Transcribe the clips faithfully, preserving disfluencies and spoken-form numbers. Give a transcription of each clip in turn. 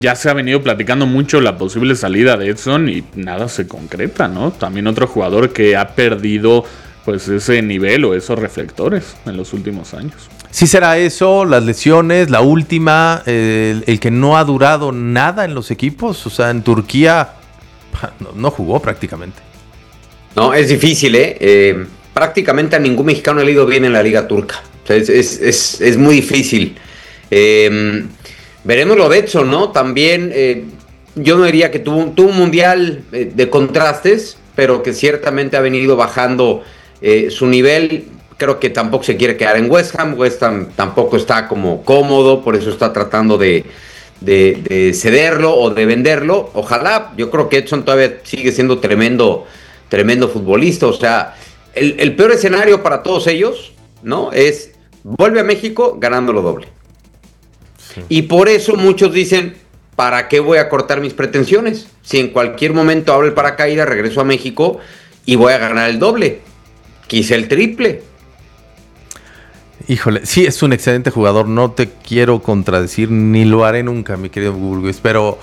ya se ha venido platicando mucho la posible salida de Edson y nada se concreta, ¿no? También otro jugador que ha perdido pues ese nivel o esos reflectores en los últimos años. Sí será eso, las lesiones, la última, el, el que no ha durado nada en los equipos, o sea, en Turquía no, no jugó prácticamente. No, es difícil, ¿eh? eh prácticamente a ningún mexicano le ha ido bien en la liga turca, o sea, es, es, es, es muy difícil. Eh, veremos lo de Edson, ¿no? También eh, yo no diría que tuvo, tuvo un mundial eh, de contrastes, pero que ciertamente ha venido bajando eh, su nivel. Creo que tampoco se quiere quedar en West Ham. West Ham tampoco está como cómodo, por eso está tratando de, de, de cederlo o de venderlo. Ojalá, yo creo que Edson todavía sigue siendo tremendo, tremendo futbolista. O sea, el, el peor escenario para todos ellos, ¿no? Es vuelve a México ganándolo doble. Sí. Y por eso muchos dicen, ¿para qué voy a cortar mis pretensiones? Si en cualquier momento abro el paracaídas, regreso a México y voy a ganar el doble, quizá el triple. Híjole, sí es un excelente jugador, no te quiero contradecir, ni lo haré nunca, mi querido Burgues, pero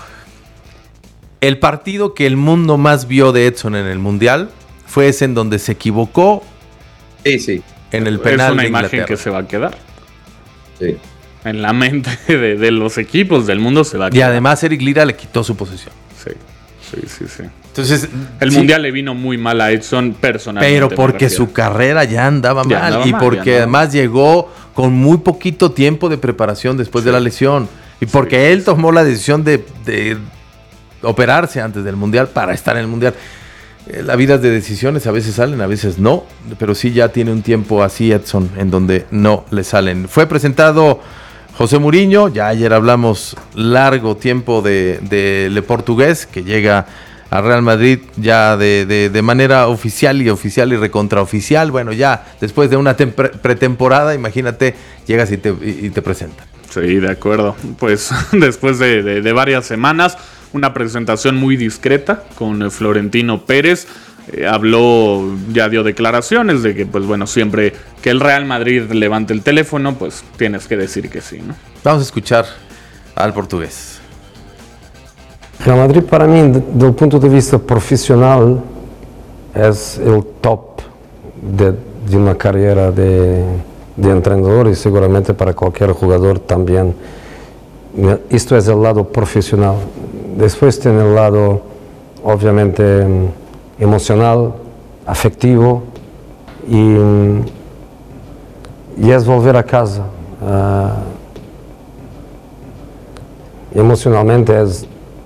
el partido que el mundo más vio de Edson en el Mundial fue ese en donde se equivocó sí, sí. en el penal. Es una de imagen que se va a quedar. Sí. En la mente de, de los equipos del mundo se va a quedar. Y además Eric Lira le quitó su posesión. Sí, sí, sí, sí. Entonces, el sí, Mundial le vino muy mal a Edson personalmente. Pero porque su carrera ya andaba ya mal andaba y mal, porque además llegó con muy poquito tiempo de preparación después sí. de la lesión y porque sí, él tomó la decisión de, de operarse antes del Mundial para estar en el Mundial. La vida es de decisiones, a veces salen, a veces no, pero sí ya tiene un tiempo así Edson en donde no le salen. Fue presentado José Mourinho, ya ayer hablamos largo tiempo de, de Le Portugués, que llega a Real Madrid ya de, de, de manera oficial y oficial y recontraoficial. Bueno, ya después de una tempre- pretemporada, imagínate, llegas y te, y, y te presentan. Sí, de acuerdo. Pues después de, de, de varias semanas, una presentación muy discreta con Florentino Pérez. Eh, habló, ya dio declaraciones de que, pues bueno, siempre que el Real Madrid levante el teléfono, pues tienes que decir que sí, ¿no? Vamos a escuchar al portugués. Real Madrid para mí, desde el punto de vista profesional, es el top de, de una carrera de, de entrenador y seguramente para cualquier jugador también. Esto es el lado profesional. Después tiene el lado, obviamente, emocional, afectivo y, y es volver a casa. Uh, emocionalmente es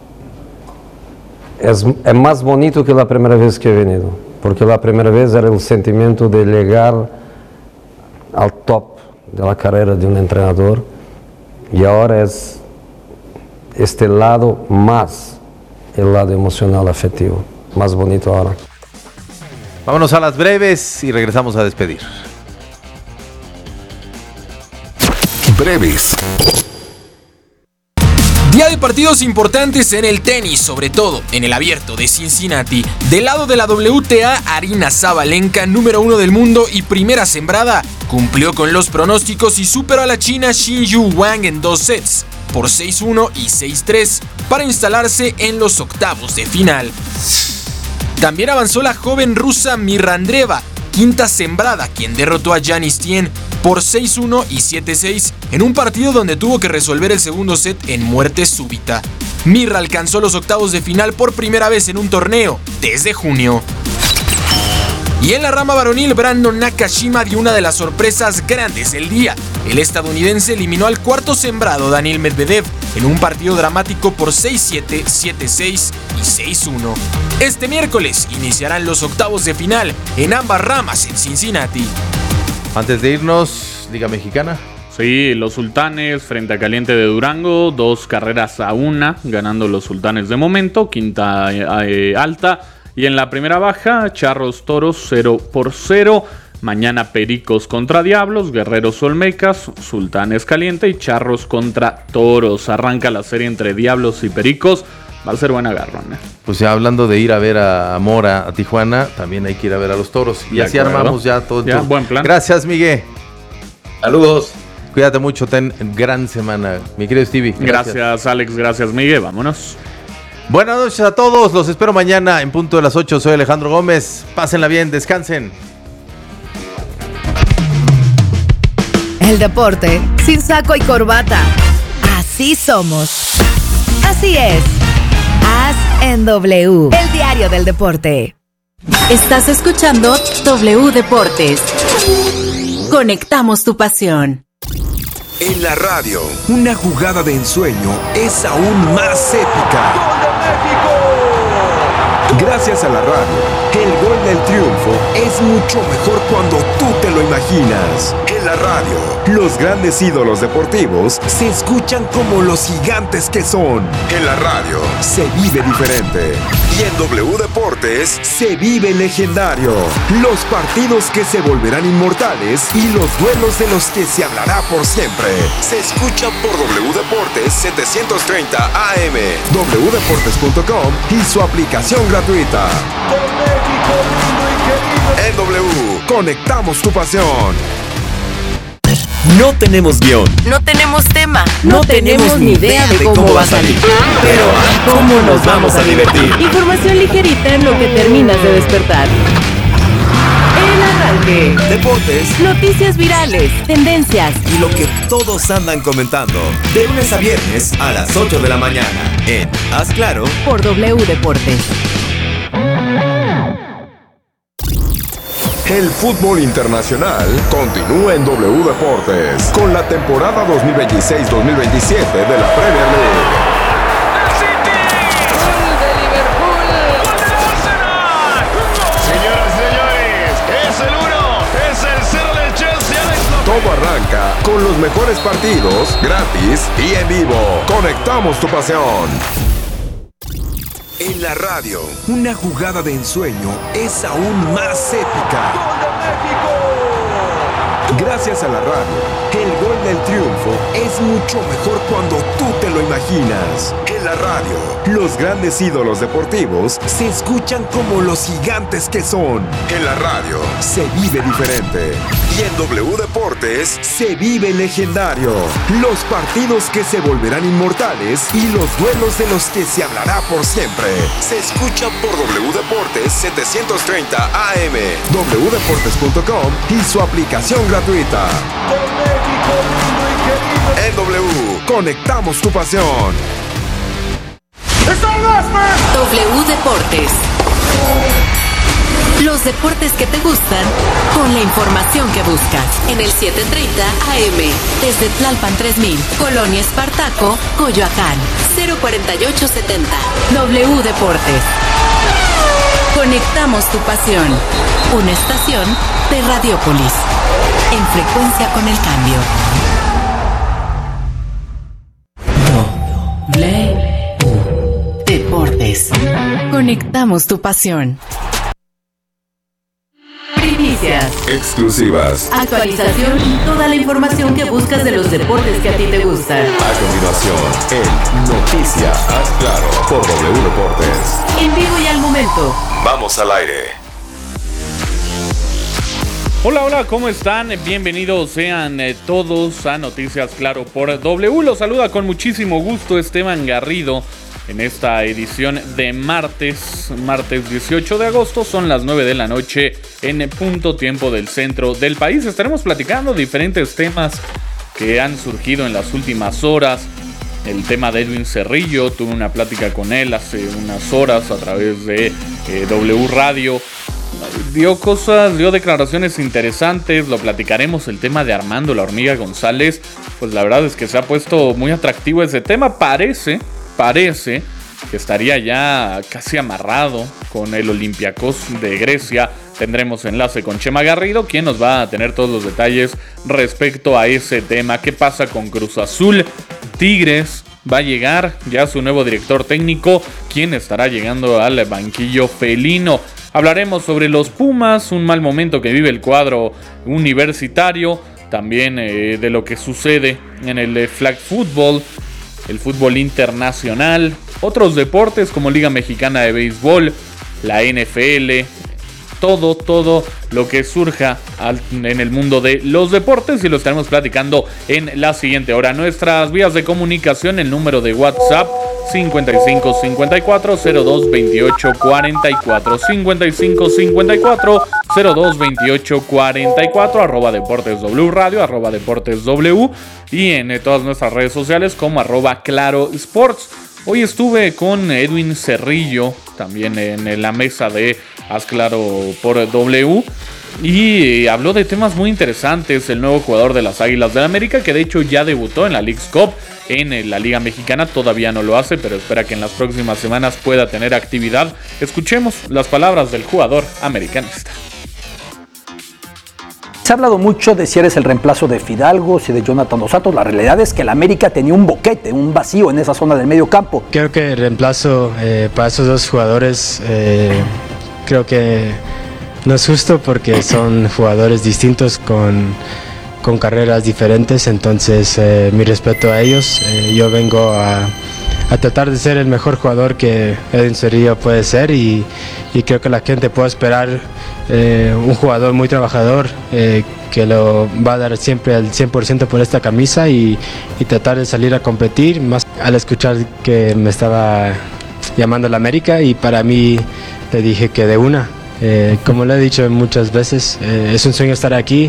Es, é mais bonito que a primeira vez que he venido, porque a primeira vez era o sentimento de chegar ao top da carreira de um treinador e agora é este lado mais o lado emocional afetivo, mais bonito agora. Vámonos a las breves y regresamos a despedir. Breves. Día de partidos importantes en el tenis, sobre todo en el Abierto de Cincinnati. Del lado de la W T A, Aryna Sabalenka, número uno del mundo y primera sembrada, cumplió con los pronósticos y superó a la china Xinyu Wang en dos sets, por seis uno y seis tres, para instalarse en los octavos de final. También avanzó la joven rusa Mirra Andreeva, quinta sembrada, quien derrotó a Janis Tien por seis uno y siete seis en un partido donde tuvo que resolver el segundo set en muerte súbita. Mirra alcanzó los octavos de final por primera vez en un torneo desde junio. Y en la rama varonil, Brandon Nakashima dio una de las sorpresas grandes del día. El estadounidense eliminó al cuarto sembrado Daniil Medvedev en un partido dramático por seis siete, siete seis y seis uno. Este miércoles iniciarán los octavos de final en ambas ramas en Cincinnati. Antes de irnos, Liga Mexicana. Sí, los Sultanes frente a Caliente de Durango, dos carreras a una, ganando los Sultanes de momento, quinta eh, alta. Y en la primera baja, Charros Toros cero por cero. Mañana Pericos contra Diablos, Guerreros Olmecas, Sultanes Caliente y Charros contra Toros. Arranca la serie entre Diablos y Pericos. Va a ser buena agarrón, ¿eh? Pues ya hablando de ir a ver a Mora, a Tijuana, también hay que ir a ver a los Toros. Y De así acuerdo. armamos ya todo. Ya, todo. buen plan. Gracias, Miguel. Saludos. Cuídate mucho, ten gran semana. Mi querido Stevie. Gracias, gracias Alex, gracias Miguel, vámonos. Buenas noches a todos, los espero mañana en punto de las ocho. Soy Alejandro Gómez, pásenla bien, descansen. El deporte sin saco y corbata. Así somos. Así es. As en W, el diario del deporte. Estás escuchando W Deportes. Conectamos tu pasión. En la radio, una jugada de ensueño es aún más épica. ¡Gol de México! Gracias a la radio, el gol del triunfo es mucho mejor cuando tú te lo imaginas. En la radio, los grandes ídolos deportivos se escuchan como los gigantes que son. En la radio, se vive diferente. Y en W Deportes, se vive legendario. Los partidos que se volverán inmortales y los duelos de los que se hablará por siempre. Se escuchan por W Deportes setecientos treinta A M, w deportes punto com y su aplicación gratuita. En W, conectamos tu pasión. No tenemos guión. No tenemos tema. No, no tenemos ni idea de cómo, cómo va a salir. Pero ¿cómo nos vamos a divertir? Información ligerita en lo que terminas de despertar. El arranque. Deportes. Noticias virales. Tendencias. Y lo que todos andan comentando. De lunes a viernes a las ocho de la mañana. En Haz Claro. Por W Deportes. El fútbol internacional continúa en W Deportes con la temporada dos mil veintiséis dos mil veintisiete de la Premier League. ¡El City! ¡Gol de Liverpool! ¡Gol del Arsenal! Señoras y señores, es el uno, es el cero del Chelsea. Alex López. Todo arranca con los mejores partidos, gratis y en vivo. Conectamos tu pasión. En la radio, una jugada de ensueño es aún más épica. ¡Gol de México! Gracias a la radio, el gol del triunfo es mucho mejor cuando tú te lo imaginas. En la radio, los grandes ídolos deportivos se escuchan como los gigantes que son. En la radio, se vive diferente. Y en W Deportes, se vive legendario. Los partidos que se volverán inmortales y los duelos de los que se hablará por siempre. Se escuchan por W Deportes setecientos treinta A M, w deportes punto com y su aplicación gratuita. En W, conectamos tu pasión. W Deportes. Los deportes que te gustan con la información que buscas. En el setecientos treinta A M, desde Tlalpan tres mil, Colonia Espartaco, Coyoacán, cero cuarenta y ocho setenta. W Deportes. Conectamos tu pasión. Una estación de Radiópolis. En frecuencia con el cambio. W Deportes. Conectamos tu pasión. Primicias. Exclusivas. Actualización y toda la información que buscas de los deportes que a ti te gustan. A continuación, en Noticias Haz Claro por W Deportes. En vivo y al momento. Vamos al aire. Hola, hola, ¿cómo están? Bienvenidos sean eh, todos a Noticias Claro por W. Los saluda con muchísimo gusto Esteban Garrido. En esta edición de martes, martes dieciocho de agosto, son las nueve de la noche en punto tiempo del centro del país. Estaremos platicando diferentes temas que han surgido en las últimas horas. El tema de Edwin Cerrillo, tuve una plática con él hace unas horas a través de eh, W Radio. Dio cosas, dio declaraciones interesantes, lo platicaremos. El tema de Armando La Hormiga González, pues la verdad es que se ha puesto muy atractivo ese tema. Parece... Parece que estaría ya casi amarrado con el Olympiacos de Grecia. Tendremos enlace con Chema Garrido, quien nos va a tener todos los detalles respecto a ese tema. ¿Qué pasa con Cruz Azul? Tigres va a llegar ya su nuevo director técnico, quien estará llegando al banquillo felino. Hablaremos sobre los Pumas, un mal momento que vive el cuadro universitario. También eh, de lo que sucede en el eh, flag football, el fútbol internacional, otros deportes como Liga Mexicana de Béisbol, la N F L, todo, todo lo que surja al, en el mundo de los deportes y lo estaremos platicando en la siguiente hora. Nuestras vías de comunicación, el número de WhatsApp cincuenta y cinco cincuenta y cuatro cero dos veintiocho cuarenta y cuatro, cincuenta y cinco cincuenta y cuatro cero dos veintiocho cuarenta y cuatro, arroba Deportes W Radio, arroba Deportes W, y en eh, todas nuestras redes sociales como arroba Claro Sports. Hoy estuve con Edwin Cerrillo, también en la mesa de Haz Claro por W, y habló de temas muy interesantes. El nuevo jugador de las Águilas del América, que de hecho ya debutó en la Leagues Cup en la Liga Mexicana, todavía no lo hace, pero espera que en las próximas semanas pueda tener actividad. Escuchemos las palabras del jugador americanista. Se ha hablado mucho de si eres el reemplazo de Fidalgo, si de Jonathan Dos Santos. La realidad es que el América tenía un boquete, un vacío en esa zona del medio campo. Creo que el reemplazo eh, para esos dos jugadores eh, creo que no es justo porque son jugadores distintos con, con carreras diferentes. Entonces eh, mi respeto a ellos. Eh, yo vengo a, a tratar de ser el mejor jugador que Edwin Cerrillo puede ser y, y creo que la gente puede esperar Eh, un jugador muy trabajador eh, que lo va a dar siempre al cien por ciento por esta camisa y, y tratar de salir a competir, más al escuchar que me estaba llamando a la América, y para mí le dije que de una, eh, como le he dicho muchas veces, eh, es un sueño estar aquí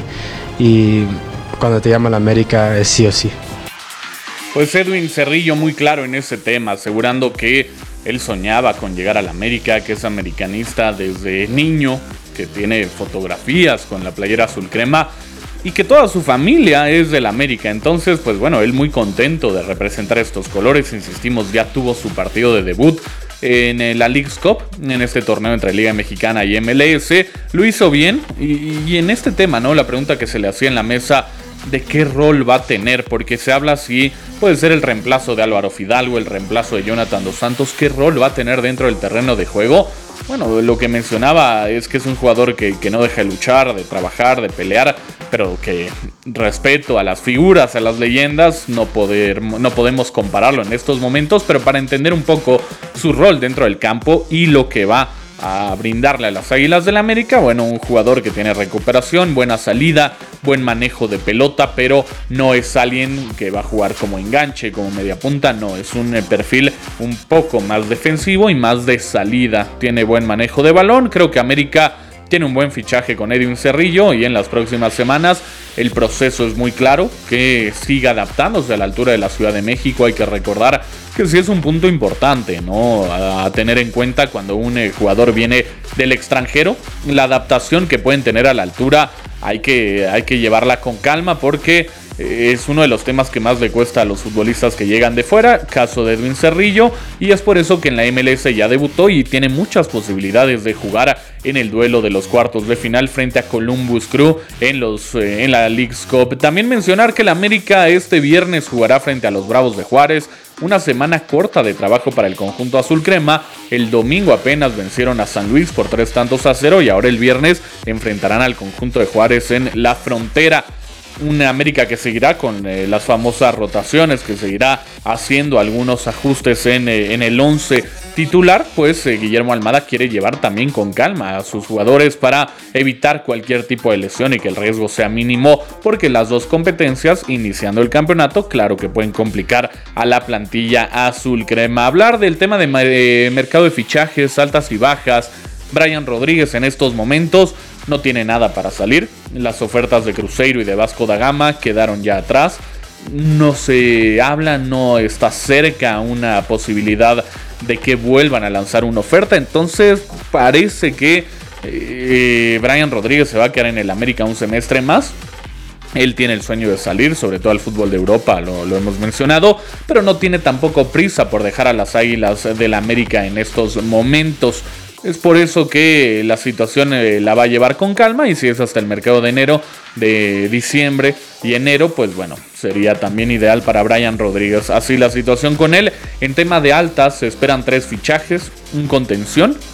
y cuando te llama la América es sí o sí. Pues Edwin Cerrillo muy claro en ese tema, asegurando que él soñaba con llegar a la América, que es americanista desde niño, que tiene fotografías con la playera azul crema y que toda su familia es del América. Entonces, pues bueno, él muy contento de representar estos colores. Insistimos, ya tuvo su partido de debut en la Leagues Cup, en este torneo entre Liga Mexicana y M L S. Lo hizo bien y, y en este tema, ¿no? La pregunta que se le hacía en la mesa, de qué rol va a tener, porque se habla si puede ser el reemplazo de Álvaro Fidalgo, el reemplazo de Jonathan Dos Santos, qué rol va a tener dentro del terreno de juego. Bueno, lo que mencionaba es que es un jugador que, que no deja de luchar, de trabajar, de pelear, pero que respeto a las figuras, a las leyendas, no, poder, no podemos compararlo en estos momentos, pero para entender un poco su rol dentro del campo y lo que va a brindarle a las Águilas del América, bueno, un jugador que tiene recuperación, buena salida, buen manejo de pelota, pero no es alguien que va a jugar como enganche, como media punta, no, es un perfil un poco más defensivo y más de salida, tiene buen manejo de balón. Creo que América tiene un buen fichaje con Edwin Cerrillo y en las próximas semanas el proceso es muy claro, que siga adaptándose a la altura de la Ciudad de México. Hay que recordar que sí es un punto importante, ¿no? A, a tener en cuenta cuando un eh, jugador viene del extranjero, la adaptación que pueden tener a la altura hay que, hay que llevarla con calma, porque es uno de los temas que más le cuesta a los futbolistas que llegan de fuera, caso de Edwin Cerrillo, y es por eso que en la M L S ya debutó y tiene muchas posibilidades de jugar en el duelo de los cuartos de final frente a Columbus Crew en, los, eh, en la Leagues Cup. También mencionar que el América este viernes jugará frente a los Bravos de Juárez, una semana corta de trabajo para el conjunto azul crema. El domingo apenas vencieron a San Luis por tres tantos a cero y ahora el viernes enfrentarán al conjunto de Juárez en la Frontera. Una América que seguirá con eh, las famosas rotaciones, que seguirá haciendo algunos ajustes en, eh, en el once titular, pues eh, Guillermo Almada quiere llevar también con calma a sus jugadores para evitar cualquier tipo de lesión y que el riesgo sea mínimo, porque las dos competencias iniciando el campeonato, claro que pueden complicar a la plantilla azul crema. Hablar del tema de eh, mercado de fichajes, altas y bajas. Brian Rodríguez en estos momentos no tiene nada para salir. Las ofertas de Cruzeiro y de Vasco da Gama quedaron ya atrás. No se habla, no está cerca una posibilidad de que vuelvan a lanzar una oferta. Entonces parece que eh, Brian Rodríguez se va a quedar en el América un semestre más. Él tiene el sueño de salir, sobre todo al fútbol de Europa, lo, lo hemos mencionado, pero no tiene tampoco prisa por dejar a las Águilas del América en estos momentos. Es por eso que la situación eh, la va a llevar con calma, y si es hasta el mercado de enero, de diciembre y enero, pues bueno, sería también ideal para Brian Rodríguez. Así la situación con él. En tema de altas se esperan tres fichajes, un contención,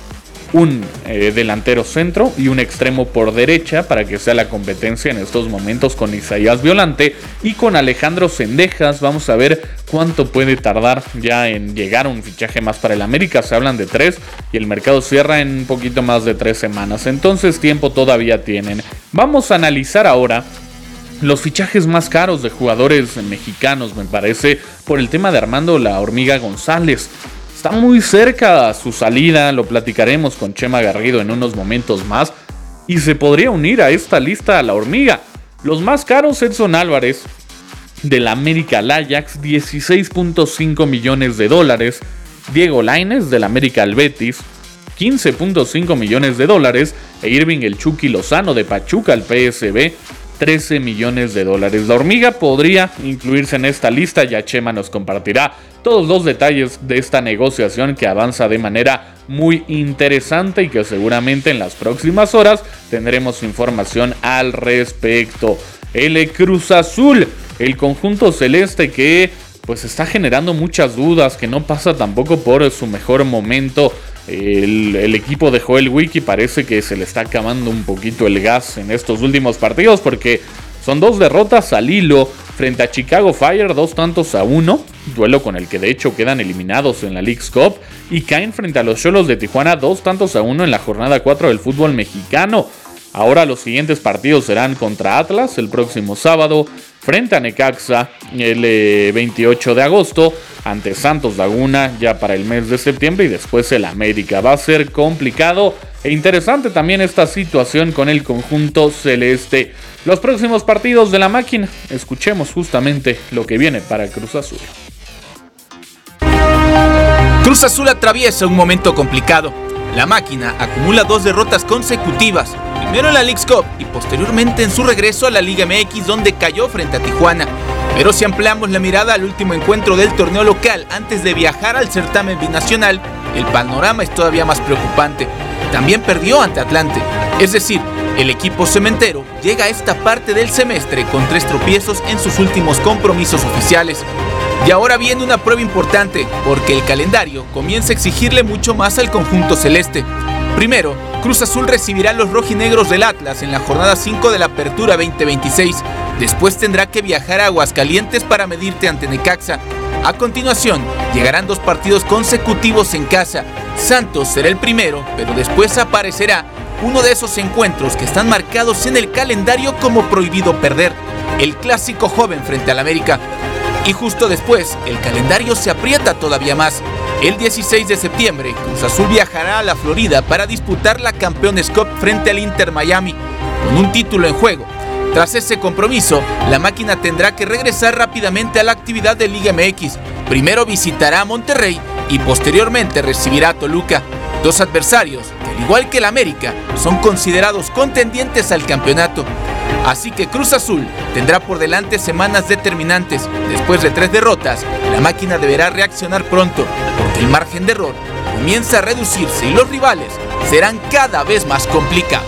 un eh, delantero centro y un extremo por derecha para que sea la competencia en estos momentos con Isaías Violante y con Alejandro Cendejas. Vamos a ver cuánto puede tardar ya en llegar un fichaje más para el América. Se hablan de tres y el mercado cierra en un poquito más de tres semanas, entonces tiempo todavía tienen. Vamos a analizar ahora los fichajes más caros de jugadores mexicanos, me parece, por el tema de Armando La Hormiga González. Está muy cerca su salida, lo platicaremos con Chema Garrido en unos momentos más. Y se podría unir a esta lista a La Hormiga. Los más caros, Edson Álvarez, del América al Ajax, dieciséis punto cinco millones de dólares. Diego Lainez, del América al Betis, quince punto cinco millones de dólares. E Irving El Chucky Lozano, de Pachuca al P S V, trece millones de dólares. La Hormiga podría incluirse en esta lista, ya Chema nos compartirá todos los detalles de esta negociación que avanza de manera muy interesante y que seguramente en las próximas horas tendremos información al respecto. El Cruz Azul, el conjunto celeste que pues está generando muchas dudas, que no pasa tampoco por su mejor momento. El, el equipo de Joel Wiki parece que se le está acabando un poquito el gas en estos últimos partidos porque son dos derrotas al hilo frente a Chicago Fire, dos tantos a uno, duelo con el que de hecho quedan eliminados en la Leagues Cup, y caen frente a los Xolos de Tijuana, dos tantos a uno en la jornada cuatro del fútbol mexicano. Ahora los siguientes partidos serán contra Atlas el próximo sábado, frente a Necaxa el eh, veintiocho de agosto, ante Santos Laguna ya para el mes de septiembre y después el América. Va a ser complicado e interesante también esta situación con el conjunto celeste. Los próximos partidos de la máquina, escuchemos justamente lo que viene para Cruz Azul. Cruz Azul atraviesa un momento complicado. La máquina acumula dos derrotas consecutivas, primero en la Leagues Cup y posteriormente en su regreso a la Liga M X, donde cayó frente a Tijuana. Pero si ampliamos la mirada al último encuentro del torneo local antes de viajar al certamen binacional, el panorama es todavía más preocupante. También perdió ante Atlante, es decir, el equipo cementero llega a esta parte del semestre con tres tropiezos en sus últimos compromisos oficiales. Y ahora viene una prueba importante, porque el calendario comienza a exigirle mucho más al conjunto celeste. Primero, Cruz Azul recibirá a los rojinegros del Atlas en la jornada cinco de la Apertura veinte veintiséis. Después tendrá que viajar a Aguascalientes para medirte ante Necaxa. A continuación, llegarán dos partidos consecutivos en casa. Santos será el primero, pero después aparecerá uno de esos encuentros que están marcados en el calendario como prohibido perder, el clásico joven frente al América. Y justo después, el calendario se aprieta todavía más. El dieciséis de septiembre, Cruz Azul viajará a la Florida para disputar la Campeones Cup frente al Inter Miami, con un título en juego. Tras ese compromiso, la máquina tendrá que regresar rápidamente a la actividad de Liga M X. Primero visitará a Monterrey y posteriormente recibirá a Toluca, dos adversarios que, al igual que el América, son considerados contendientes al campeonato. Así que Cruz Azul tendrá por delante semanas determinantes. Después de tres derrotas, la máquina deberá reaccionar pronto, porque el margen de error comienza a reducirse y los rivales serán cada vez más complicados.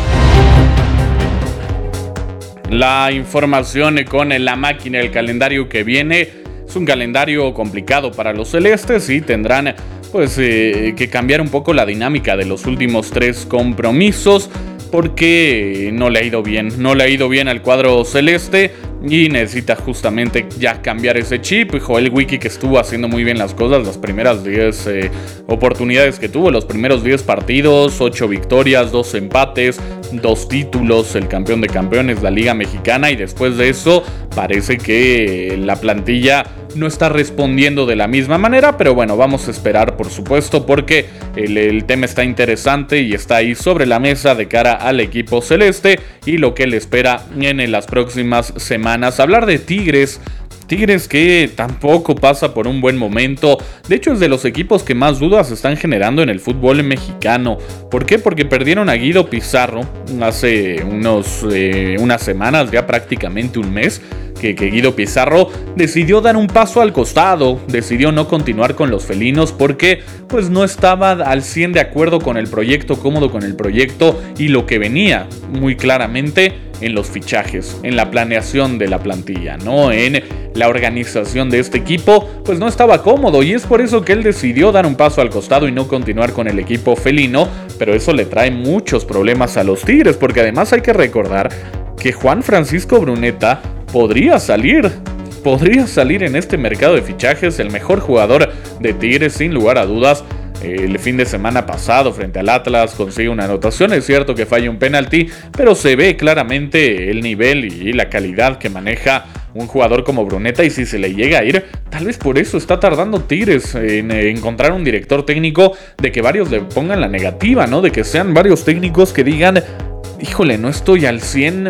La información con la máquina, el calendario que viene, es un calendario complicado para los celestes y tendrán pues eh, que cambiar un poco la dinámica de los últimos tres compromisos, porque no le ha ido bien, no le ha ido bien al cuadro celeste y necesita justamente ya cambiar ese chip. Joel Wiki, que estuvo haciendo muy bien las cosas las primeras diez eh, oportunidades que tuvo, los primeros diez partidos, ocho victorias, dos empates, dos títulos, el campeón de campeones, la Liga Mexicana, y después de eso parece que la plantilla no está respondiendo de la misma manera, pero bueno, vamos a esperar por supuesto, porque el, el tema está interesante y está ahí sobre la mesa de cara al equipo celeste y lo que le espera en las próximas semanas. Hablar de Tigres, Tigres que tampoco pasa por un buen momento. De hecho es de los equipos que más dudas están generando en el fútbol mexicano. ¿Por qué? Porque perdieron a Guido Pizarro hace unos, eh, unas semanas, ya prácticamente un mes. que, que Guido Pizarro decidió dar un paso al costado, decidió no continuar con los felinos porque pues no estaba al cien de acuerdo con el proyecto, cómodo con el proyecto y lo que venía muy claramente en los fichajes, en la planeación de la plantilla, ¿no? En la organización de este equipo, pues no estaba cómodo y es por eso que él decidió dar un paso al costado y no continuar con el equipo felino, pero eso le trae muchos problemas a los Tigres, porque además hay que recordar que Juan Francisco Bruneta podría salir, podría salir en este mercado de fichajes, el mejor jugador de Tigres sin lugar a dudas. El fin de semana pasado frente al Atlas consigue una anotación, es cierto que falla un penalti, pero se ve claramente el nivel y la calidad que maneja un jugador como Bruneta, y si se le llega a ir, tal vez por eso está tardando Tigres en encontrar un director técnico, de que varios le pongan la negativa, ¿no? De que sean varios técnicos que digan, híjole, no estoy al cien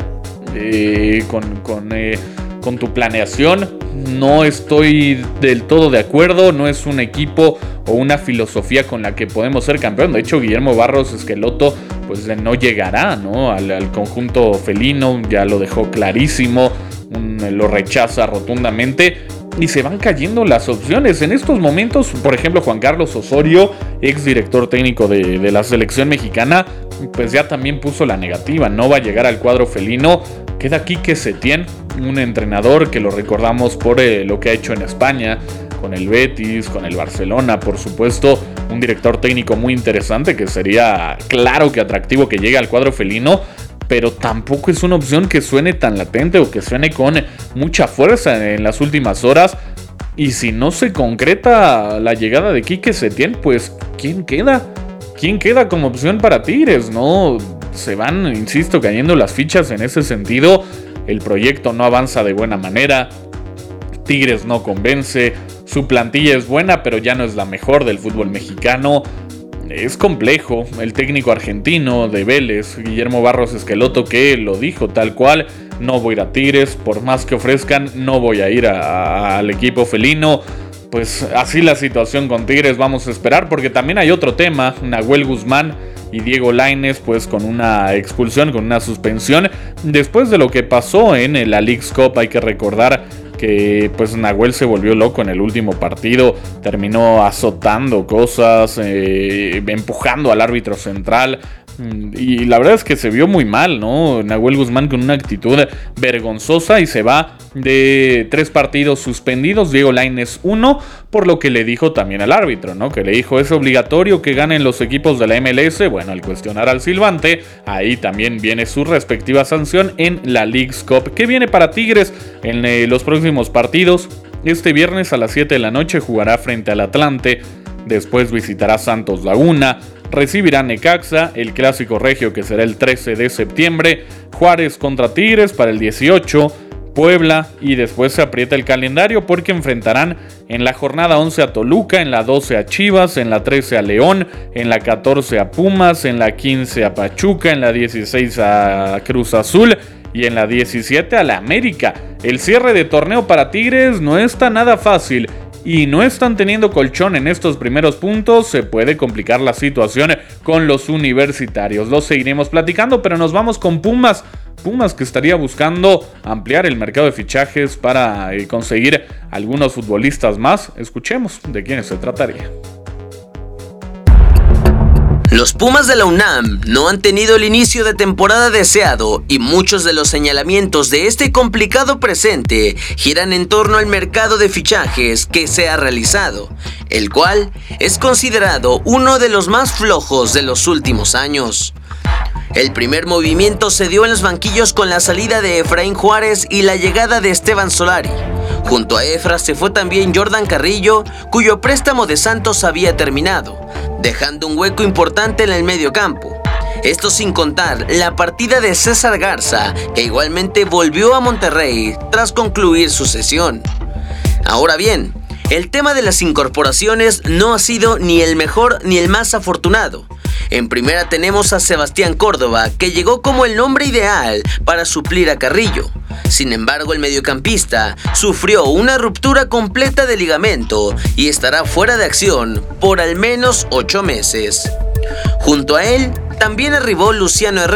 eh, con... con eh, con tu planeación, no estoy del todo de acuerdo, no es un equipo o una filosofía con la que podemos ser campeón. De hecho, Guillermo Barros Esqueloto pues no llegará, ¿no? al, al conjunto felino, ya lo dejó clarísimo, un, lo rechaza rotundamente y se van cayendo las opciones. En estos momentos, por ejemplo, Juan Carlos Osorio, ex director técnico de, de la selección mexicana, pues ya también puso la negativa, no va a llegar al cuadro felino. Queda Quique Setién, un entrenador que lo recordamos por eh, lo que ha hecho en España, con el Betis, con el Barcelona, por supuesto, un director técnico muy interesante que sería claro que atractivo que llegue al cuadro felino, pero tampoco es una opción que suene tan latente o que suene con mucha fuerza en las últimas horas. Y si no se concreta la llegada de Quique Setién, pues ¿quién queda? ¿Quién queda como opción para Tigres? No, se van, insisto, cayendo las fichas en ese sentido. El proyecto no avanza de buena manera. Tigres no convence. Su plantilla es buena, pero ya no es la mejor del fútbol mexicano. Es complejo. El técnico argentino de Vélez, Guillermo Barros Esqueloto, que lo dijo tal cual: no voy a ir a Tigres, por más que ofrezcan, no voy a ir a, a, al equipo felino. Pues así la situación con Tigres, vamos a esperar, porque también hay otro tema. Nahuel Guzmán y Diego Lainez pues con una expulsión, con una suspensión después de lo que pasó en la Leagues Cup. Hay que recordar que pues Nahuel se volvió loco en el último partido, terminó azotando cosas, eh, empujando al árbitro central. Y la verdad es que se vio muy mal, ¿no? Nahuel Guzmán con una actitud vergonzosa y se va de tres partidos suspendidos. Diego Lainez uno, por lo que le dijo también al árbitro, ¿no? Que le dijo: es obligatorio que ganen los equipos de la M L S. Bueno, al cuestionar al silbante, ahí también viene su respectiva sanción en la Leagues Cup. ¿Qué viene para Tigres en eh, los próximos partidos? Este viernes a las siete de la noche jugará frente al Atlante. Después visitará Santos Laguna, recibirá Necaxa, el clásico regio que será el trece de septiembre, Juárez contra Tigres para el dieciocho, Puebla, y después se aprieta el calendario porque enfrentarán en la jornada once a Toluca, en la doce a Chivas, en la trece a León, en la catorce a Pumas, en la quince a Pachuca, en la dieciséis a Cruz Azul y en la diecisiete a la América. El cierre de torneo para Tigres no está nada fácil. Y no están teniendo colchón en estos primeros puntos, se puede complicar la situación con los universitarios. Lo seguiremos platicando, pero nos vamos con Pumas. Pumas que estaría buscando ampliar el mercado de fichajes para eh, conseguir algunos futbolistas más. Escuchemos de quiénes se trataría. Los Pumas de la UNAM no han tenido el inicio de temporada deseado y muchos de los señalamientos de este complicado presente giran en torno al mercado de fichajes que se ha realizado, el cual es considerado uno de los más flojos de los últimos años. El primer movimiento se dio en los banquillos con la salida de Efraín Juárez y la llegada de Esteban Solari. Junto a Efra se fue también Jordan Carrillo, cuyo préstamo de Santos había terminado, dejando un hueco importante en el medio campo. Esto sin contar la partida de César Garza, que igualmente volvió a Monterrey tras concluir su cesión. Ahora bien, el tema de las incorporaciones no ha sido ni el mejor ni el más afortunado. En primera tenemos a Sebastián Córdoba, que llegó como el nombre ideal para suplir a Carrillo. Sin embargo, el mediocampista sufrió una ruptura completa de ligamento y estará fuera de acción por al menos ocho meses. Junto a él, también arribó Luciano Herrera,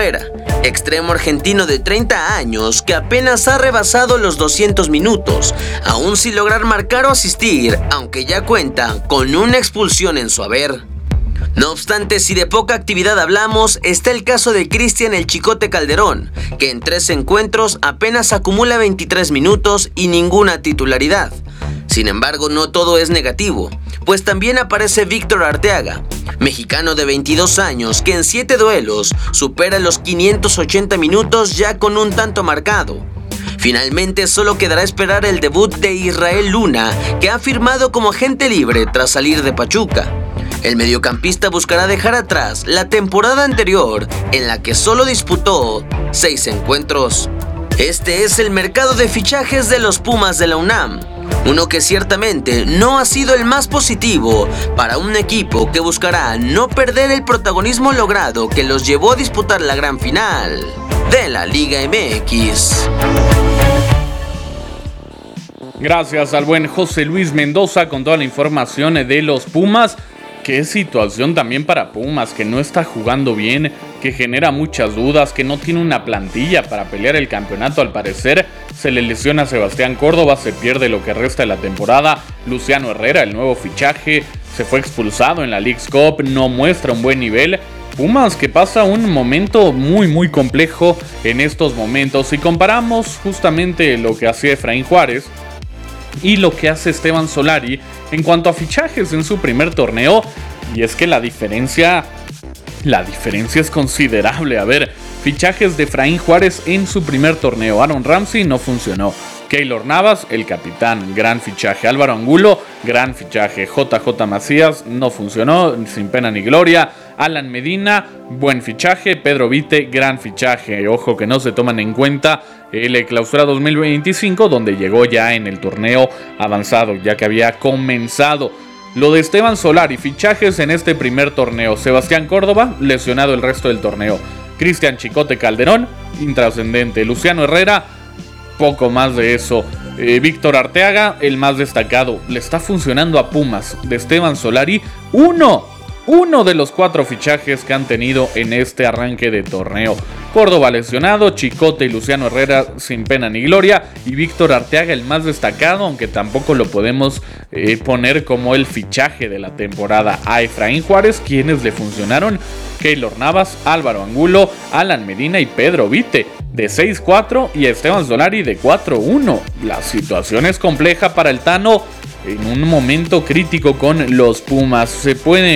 extremo argentino de treinta años que apenas ha rebasado los doscientos minutos, aún sin lograr marcar o asistir, aunque ya cuenta con una expulsión en su haber. No obstante, si de poca actividad hablamos, está el caso de Cristian El Chicote Calderón, que en tres encuentros apenas acumula veintitrés minutos y ninguna titularidad. Sin embargo, no todo es negativo, pues también aparece Víctor Arteaga, mexicano de veintidós años que en siete duelos supera los quinientos ochenta minutos ya con un tanto marcado. Finalmente solo quedará esperar el debut de Israel Luna, que ha firmado como agente libre tras salir de Pachuca. El mediocampista buscará dejar atrás la temporada anterior, en la que solo disputó seis encuentros. Este es el mercado de fichajes de los Pumas de la UNAM, uno que ciertamente no ha sido el más positivo para un equipo que buscará no perder el protagonismo logrado que los llevó a disputar la gran final de la Liga M X. Gracias al buen José Luis Mendoza con toda la información de los Pumas. Qué situación también para Pumas, que no está jugando bien, que genera muchas dudas, que no tiene una plantilla para pelear el campeonato al parecer. Se le lesiona a Sebastián Córdoba, se pierde lo que resta de la temporada. Luciano Herrera, el nuevo fichaje, se fue expulsado en la Leagues Cup, no muestra un buen nivel. Pumas que pasa un momento muy muy complejo en estos momentos. Si comparamos justamente lo que hacía Efraín Juárez y lo que hace Esteban Solari en cuanto a fichajes en su primer torneo, y es que la diferencia la diferencia es considerable. A ver, fichajes de Efraín Juárez en su primer torneo: Aaron Ramsey no funcionó, Keylor Navas, el capitán, gran fichaje, Álvaro Angulo, gran fichaje, J J Macías no funcionó, sin pena ni gloria, Alan Medina, buen fichaje, Pedro Vite, gran fichaje. Ojo que no se toman en cuenta el Clausura dos mil veinticinco, donde llegó ya en el torneo avanzado, ya que había comenzado. Lo de Esteban Solari, fichajes en este primer torneo: Sebastián Córdoba, lesionado el resto del torneo, Cristian Chicote Calderón, intrascendente, Luciano Herrera, poco más de eso. eh, Víctor Arteaga, el más destacado. Le está funcionando a Pumas de Esteban Solari uno Uno de los cuatro fichajes que han tenido en este arranque de torneo. Córdoba lesionado, Chicote y Luciano Herrera sin pena ni gloria, y Víctor Arteaga el más destacado, aunque tampoco lo podemos eh, poner como el fichaje de la temporada. A Efraín Juárez, quienes le funcionaron: Keylor Navas, Álvaro Angulo, Alan Medina y Pedro Vite de seis cuatro, y Esteban Solari de cuatro uno. La situación es compleja para el Tano en un momento crítico con los Pumas. Se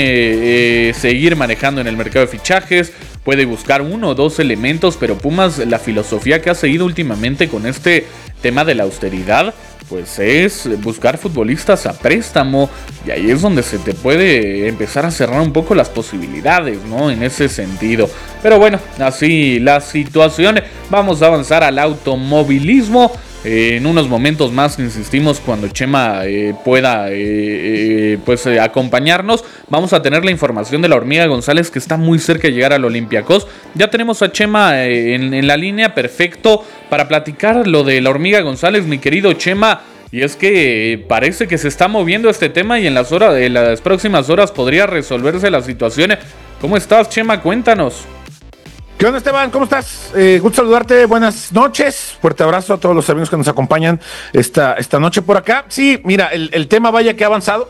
puede eh, seguir manejando en el mercado de fichajes, puede buscar uno o dos elementos, pero Pumas, la filosofía que ha seguido últimamente con este tema de la austeridad, pues es buscar futbolistas a préstamo, y ahí es donde se te puede empezar a cerrar un poco las posibilidades, ¿no? En ese sentido. Pero bueno, así la situación. Vamos a avanzar al automovilismo. Eh, en unos momentos más, insistimos, cuando Chema eh, pueda eh, eh, pues eh, acompañarnos, vamos a tener la información de la Hormiga González, que está muy cerca de llegar al Olympiacos. Ya tenemos a Chema eh, en, en la línea, perfecto, para platicar lo de la Hormiga González, mi querido Chema. Y es que eh, parece que se está moviendo este tema, y en las, horas, en las próximas horas podría resolverse la situación. ¿Cómo estás, Chema? Cuéntanos. ¿Qué onda, Esteban? ¿Cómo estás? Eh, gusto saludarte, buenas noches, fuerte abrazo a todos los amigos que nos acompañan esta, esta noche por acá. Sí, mira, el, el tema vaya que ha avanzado.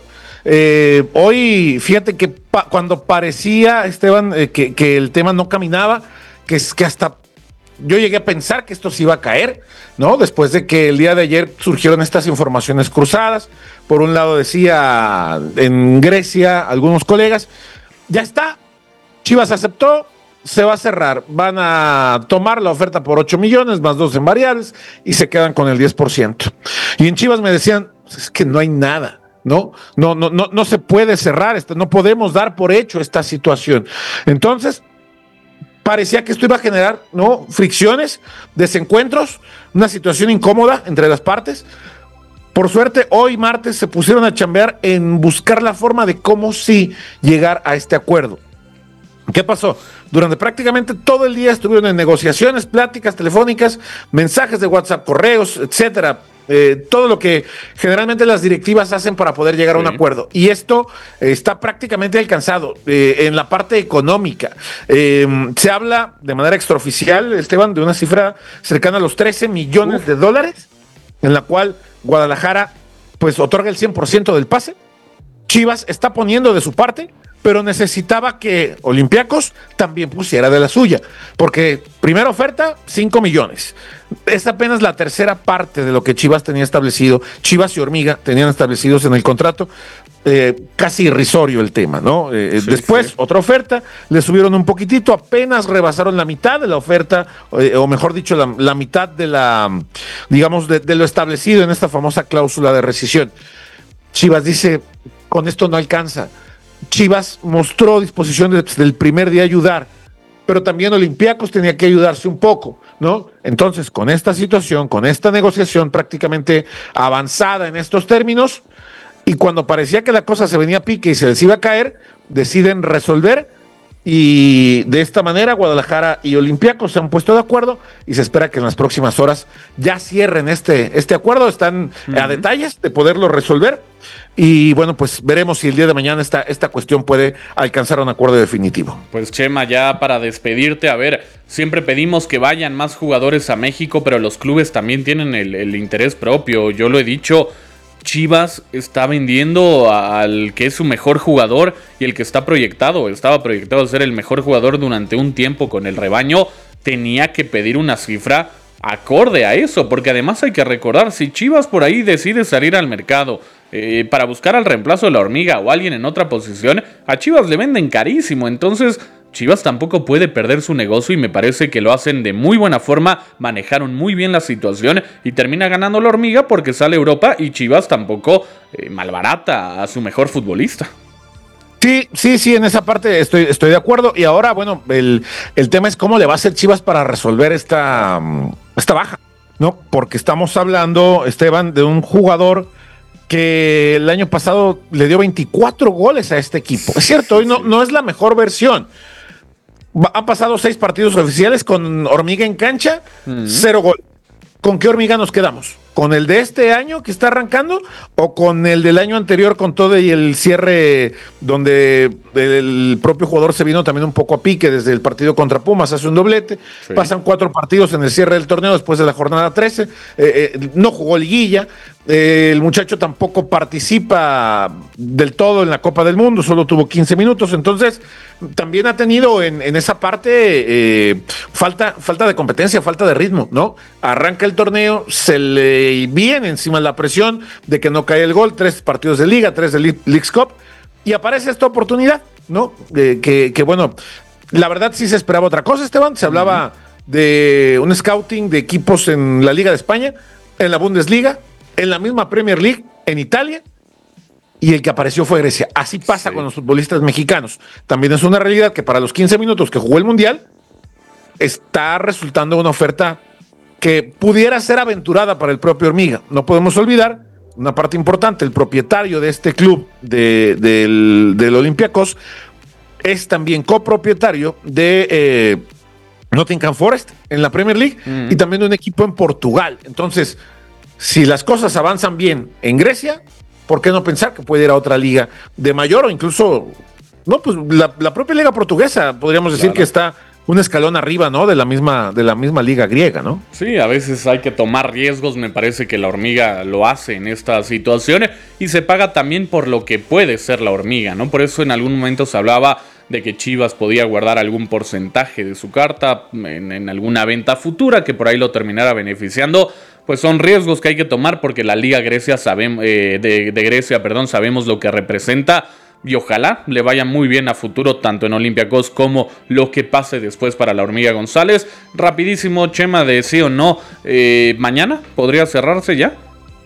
Eh, hoy, fíjate que pa- cuando parecía, Esteban, eh, que, que el tema no caminaba, que, es, que hasta yo llegué a pensar que esto se iba a caer, ¿no? Después de que el día de ayer surgieron estas informaciones cruzadas. Por un lado decía en Grecia algunos colegas, ya está, Chivas aceptó, se va a cerrar, van a tomar la oferta por ocho millones más dos en variables y se quedan con el diez por ciento. Y en Chivas me decían, es que no hay nada, ¿no? No, no, no, no se puede cerrar, esto, no podemos dar por hecho esta situación. Entonces, parecía que esto iba a generar, ¿no?, fricciones, desencuentros, una situación incómoda entre las partes. Por suerte, hoy martes se pusieron a chambear en buscar la forma de cómo sí llegar a este acuerdo. ¿Qué pasó? Durante prácticamente todo el día estuvieron en negociaciones, pláticas telefónicas, mensajes de WhatsApp, correos, etcétera, Eh, todo lo que generalmente las directivas hacen para poder llegar sí. a un acuerdo. Y esto eh, está prácticamente alcanzado eh, en la parte económica. Eh, se habla de manera extraoficial, Esteban, de una cifra cercana a los trece millones Uf. de dólares, en la cual Guadalajara pues otorga el cien por ciento del pase. Chivas está poniendo de su parte, pero necesitaba que Olympiacos también pusiera de la suya, porque primera oferta, cinco millones. Es apenas la tercera parte de lo que Chivas tenía establecido. Chivas y Hormiga tenían establecidos en el contrato. Eh, casi irrisorio el tema, ¿no? Eh, sí, después, sí. otra oferta, le subieron un poquitito, apenas rebasaron la mitad de la oferta, eh, o mejor dicho, la, la mitad de la, digamos, de, de lo establecido en esta famosa cláusula de rescisión. Chivas dice, con esto no alcanza. Chivas mostró disposición desde el primer día a ayudar, pero también Olympiacos tenía que ayudarse un poco, ¿no? Entonces, con esta situación, con esta negociación prácticamente avanzada en estos términos, y cuando parecía que la cosa se venía a pique y se les iba a caer, deciden resolver, y de esta manera Guadalajara y Olympiacos se han puesto de acuerdo y se espera que en las próximas horas ya cierren este, este acuerdo. Están uh-huh. a detalles de poderlo resolver. Y bueno, pues veremos si el día de mañana esta, esta cuestión puede alcanzar un acuerdo definitivo. Pues Chema, ya para despedirte, a ver, siempre pedimos que vayan más jugadores a México, pero los clubes también tienen el, el interés propio. Yo lo he dicho, Chivas está vendiendo al que es su mejor jugador y el que está proyectado, estaba proyectado a ser el mejor jugador durante un tiempo con el rebaño, tenía que pedir una cifra acorde a eso, porque además hay que recordar, si Chivas por ahí decide salir al mercado eh, para buscar al reemplazo de la Hormiga o alguien en otra posición, a Chivas le venden carísimo, entonces Chivas tampoco puede perder su negocio y me parece que lo hacen de muy buena forma, manejaron muy bien la situación y termina ganando la Hormiga porque sale a Europa y Chivas tampoco eh, malbarata a su mejor futbolista. Sí, sí, sí, en esa parte estoy, estoy de acuerdo. Y ahora, bueno, el, el tema es cómo le va a hacer Chivas para resolver esta, esta baja, ¿no? Porque estamos hablando, Esteban, de un jugador que el año pasado le dio veinticuatro goles a este equipo. Es cierto, hoy no, no es la mejor versión. Han pasado seis partidos oficiales con Hormiga en cancha, uh-huh. cero gol. ¿Con qué Hormiga nos quedamos? ¿Con el de este año que está arrancando o con el del año anterior con todo y el cierre donde el propio jugador se vino también un poco a pique desde el partido contra Pumas, hace un doblete, sí. pasan cuatro partidos en el cierre del torneo después de la jornada trece, eh, eh, no jugó liguilla, eh, el muchacho tampoco participa del todo en la Copa del Mundo, solo tuvo quince minutos, entonces también ha tenido en, en esa parte eh, falta, falta de competencia, falta de ritmo, ¿no? Arranca el torneo, se le viene encima la presión de que no cae el gol, tres partidos de liga, tres de Leagues Cup, y aparece esta oportunidad, ¿no? Eh, que, que bueno, la verdad sí se esperaba otra cosa, Esteban, se hablaba uh-huh. de un scouting de equipos en la Liga de España, en la Bundesliga, en la misma Premier League, en Italia, y el que apareció fue Grecia. Así pasa sí. con los futbolistas mexicanos. También es una realidad que para los quince minutos que jugó el Mundial, está resultando una oferta que pudiera ser aventurada para el propio Hormiga. No podemos olvidar una parte importante, el propietario de este club de, de, del, del Olympiacos es también copropietario de eh, Nottingham Forest en la Premier League mm. y también de un equipo en Portugal. Entonces, si las cosas avanzan bien en Grecia, ¿por qué no pensar que puede ir a otra liga de mayor o incluso, no, pues la, la propia liga portuguesa, podríamos decir claro. que está un escalón arriba, ¿no? De la misma, de la misma liga griega, ¿no? Sí, a veces hay que tomar riesgos, me parece que la Hormiga lo hace en esta situación y se paga también por lo que puede ser la Hormiga, ¿no? Por eso en algún momento se hablaba de que Chivas podía guardar algún porcentaje de su carta en, en alguna venta futura que por ahí lo terminara beneficiando. Pues son riesgos que hay que tomar porque la Liga Grecia sabemos, eh, de, de Grecia, perdón, sabemos lo que representa. Y ojalá le vaya muy bien a futuro tanto en Olympiacos como lo que pase después para la Hormiga González. Rapidísimo, Chema, de sí o no, eh, ¿mañana podría cerrarse ya?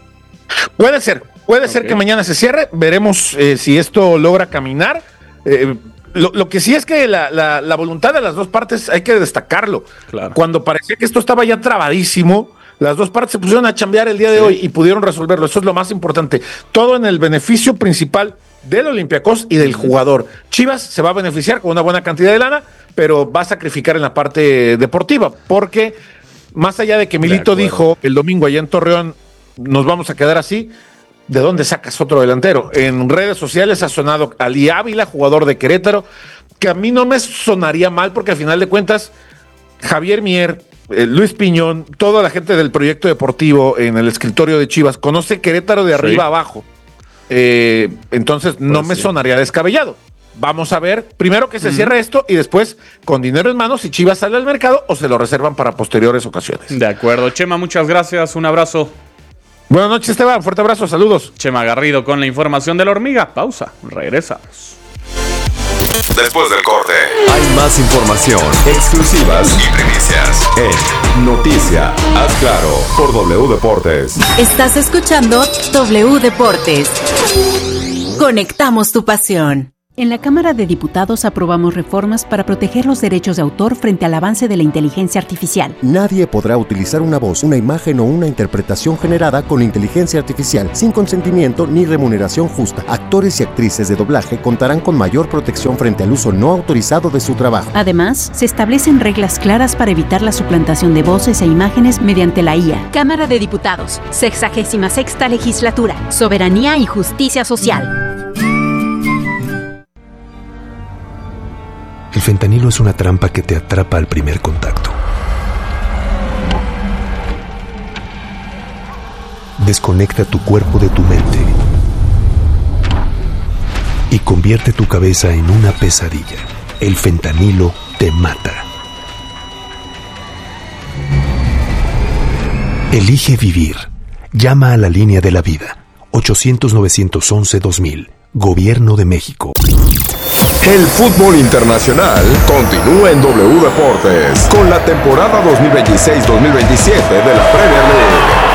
Puede ser, puede okay. ser que mañana se cierre. Veremos eh, si esto logra caminar. Eh, lo, lo que sí es que la, la, la voluntad de las dos partes hay que destacarlo. Claro. Cuando parecía que esto estaba ya trabadísimo, las dos partes se pusieron a chambear el día de sí. hoy y pudieron resolverlo. Eso es lo más importante. Todo en el beneficio principal del Olympiacos y del jugador. Chivas se va a beneficiar con una buena cantidad de lana, pero va a sacrificar en la parte deportiva, porque más allá de que Milito dijo el domingo allá en Torreón, nos vamos a quedar así. ¿De dónde sacas otro delantero? En redes sociales ha sonado Ali Ávila, jugador de Querétaro, que a mí no me sonaría mal porque al final de cuentas Javier Mier, eh, Luis Piñón, toda la gente del proyecto deportivo en el escritorio de Chivas conoce Querétaro de arriba sí. abajo. Eh, entonces pues no me sí. sonaría descabellado. Vamos a ver, primero que se uh-huh. cierre esto y después con dinero en mano si Chivas sale al mercado o se lo reservan para posteriores ocasiones. De acuerdo, Chema, muchas gracias, un abrazo. Buenas noches, Esteban. Fuerte abrazo, saludos. Chema Garrido con la información de la hormiga. Pausa, regresamos. Después del corte, hay más información, exclusivas y primicias en Noticia. Haz claro por W Deportes. Estás escuchando W Deportes. Conectamos tu pasión. En la Cámara de Diputados aprobamos reformas para proteger los derechos de autor frente al avance de la inteligencia artificial. Nadie podrá utilizar una voz, una imagen o una interpretación generada con inteligencia artificial sin consentimiento ni remuneración justa. Actores y actrices de doblaje contarán con mayor protección frente al uso no autorizado de su trabajo. Además, se establecen reglas claras para evitar la suplantación de voces e imágenes mediante la I A. Cámara de Diputados, sexagésima sexta legislatura, soberanía y justicia social. El fentanilo es una trampa que te atrapa al primer contacto. Desconecta tu cuerpo de tu mente y convierte tu cabeza en una pesadilla. El fentanilo te mata. Elige vivir. Llama a la línea de la vida. ochocientos, novecientos once, dos mil. Gobierno de México. El fútbol internacional continúa en W Deportes con la temporada dos mil veintiséis dos mil veintisiete de la Premier League.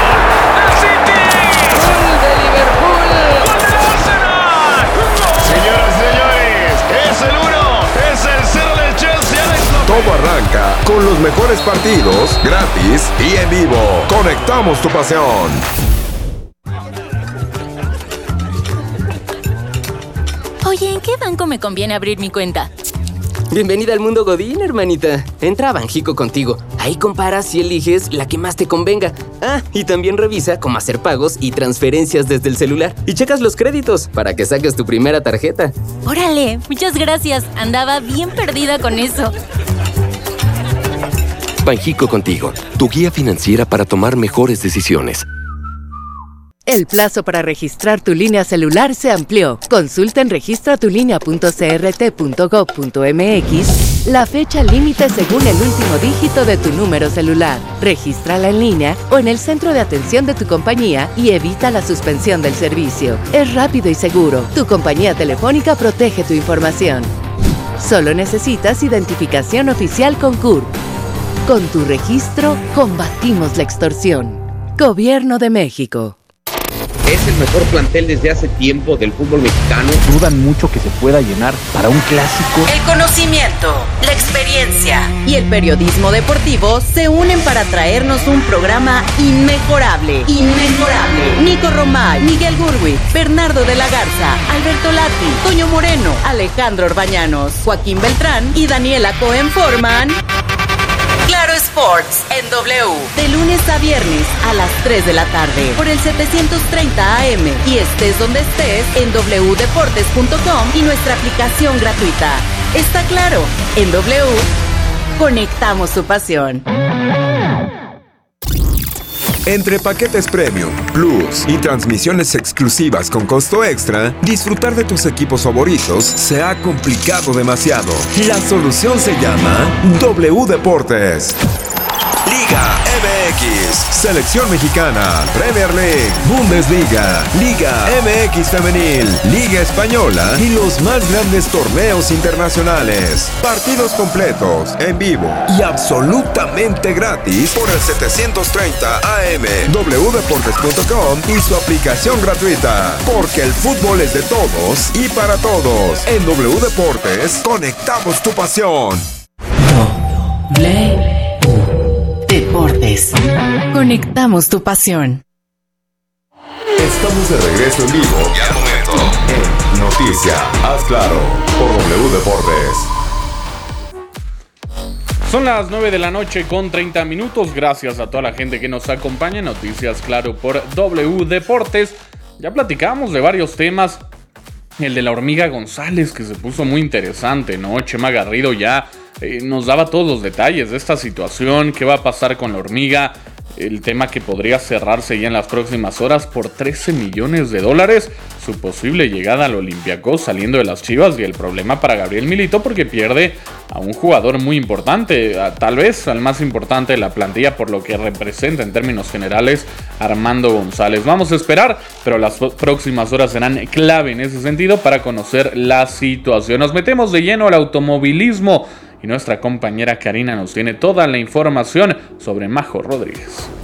Todo arranca con los mejores partidos, gratis y en vivo. Conectamos tu pasión. Oye, ¿en qué banco me conviene abrir mi cuenta? Bienvenida al mundo Godín, hermanita. Entra a Banjico contigo. Ahí comparas y eliges la que más te convenga. Ah, y también revisa cómo hacer pagos y transferencias desde el celular. Y checas los créditos para que saques tu primera tarjeta. ¡Órale! Muchas gracias. Andaba bien perdida con eso. Banjico contigo, tu guía financiera para tomar mejores decisiones. El plazo para registrar tu línea celular se amplió. Consulta en registra tu línea punto c r t punto gov punto m x la fecha límite según el último dígito de tu número celular. Regístrala en línea o en el centro de atención de tu compañía y evita la suspensión del servicio. Es rápido y seguro. Tu compañía telefónica protege tu información. Solo necesitas identificación oficial con C U R P. Con tu registro, combatimos la extorsión. Gobierno de México. Es el mejor plantel desde hace tiempo del fútbol mexicano. Dudan mucho que se pueda llenar para un clásico. El conocimiento, la experiencia y el periodismo deportivo se unen para traernos un programa inmejorable. Inmejorable. Nico Romay, Miguel Gurwitz, Bernardo de la Garza, Alberto Lati, Toño Moreno, Alejandro Orbañanos, Joaquín Beltrán y Daniela Cohen forman Claro Sports en W. De lunes a viernes a las tres de la tarde por el setecientos treinta A M y estés donde estés en w deportes punto com y nuestra aplicación gratuita. Está claro, en W conectamos tu pasión. Entre paquetes Premium, Plus y transmisiones exclusivas con costo extra, disfrutar de tus equipos favoritos se ha complicado demasiado. La solución se llama W Deportes. Liga M X, Selección Mexicana, Premier League, Bundesliga, Liga M X Femenil, Liga Española y los más grandes torneos internacionales. Partidos completos, en vivo y absolutamente gratis por el setecientos treinta A M, w deportes punto com y su aplicación gratuita. Porque el fútbol es de todos y para todos. En W Deportes, conectamos tu pasión. W Deportes. Conectamos tu pasión. Estamos de regreso en vivo y al momento en Noticia, haz claro, por W Deportes. Son las nueve de la noche con treinta minutos. Gracias a toda la gente que nos acompaña en Noticias Claro por W Deportes. Ya platicamos de varios temas. El de la hormiga González, que se puso muy interesante, ¿no? Chema Garrido ya eh, nos daba todos los detalles de esta situación. ¿Qué va a pasar con la hormiga? El tema que podría cerrarse ya en las próximas horas por trece millones de dólares. Su posible llegada al Olympiacos saliendo de las Chivas y el problema para Gabriel Milito porque pierde a un jugador muy importante, a, tal vez al más importante de la plantilla por lo que representa en términos generales Armando González. Vamos a esperar, pero las próximas horas serán clave en ese sentido para conocer la situación. Nos metemos de lleno al automovilismo. Y nuestra compañera Karina nos tiene toda la información sobre Majo Rodríguez.